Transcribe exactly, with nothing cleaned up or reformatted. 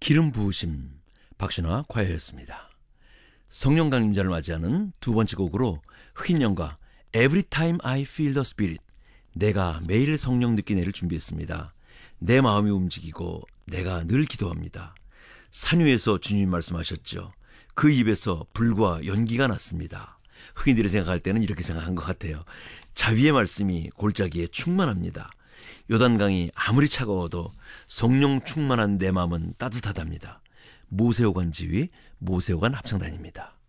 기름 부으심 박신화 콰이어였습니다. 성령 강림절을 맞이하는 두 번째 곡으로 흑인영가 Every Time I Feel the Spirit, 내가 매일 성령 느끼네를 준비했습니다. 내 마음이 움직이고 내가 늘 기도합니다. 산 위에서 주님이 말씀하셨죠. 그 입에서 불과 연기가 났습니다. 흑인들이 생각할 때는 이렇게 생각한 것 같아요. 자비의 말씀이 골짜기에 충만합니다. 요단강이 아무리 차가워도 성령 충만한 내 마음은 따뜻하답니다. 모세오간 지휘, 모세오간 합창단입니다.